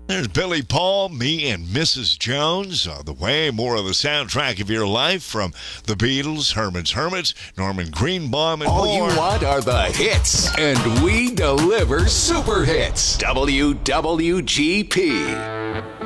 There's Billy Paul, Me and Mrs. Jones, The Way, more of the soundtrack of your life from the Beatles, Herman's Hermits, Norman Greenbaum, and All more. you want are the hits, and we deliver super hits. WWGP.